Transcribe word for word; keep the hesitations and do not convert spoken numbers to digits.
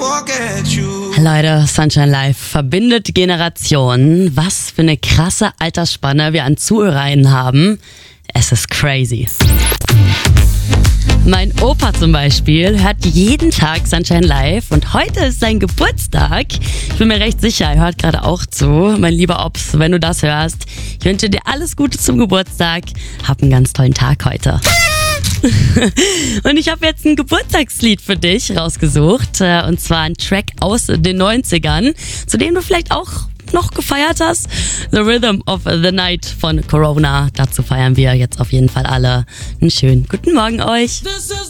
Leute, Sunshine Live verbindet Generationen. Was für eine krasse Altersspanne wir an ZuhörerInnen haben. Es ist crazy. Mein Opa zum Beispiel hört jeden Tag Sunshine Live und heute ist sein Geburtstag. Ich bin mir recht sicher, er hört gerade auch zu. Mein lieber Ops, wenn du das hörst, ich wünsche dir alles Gute zum Geburtstag. Hab einen ganz tollen Tag heute. Und ich habe jetzt ein Geburtstagslied für dich rausgesucht. Und zwar ein Track aus den neunzigern, zu dem du vielleicht auch noch gefeiert hast. The Rhythm of the Night von Corona. Dazu feiern wir jetzt auf jeden Fall alle. Einen schönen guten Morgen euch.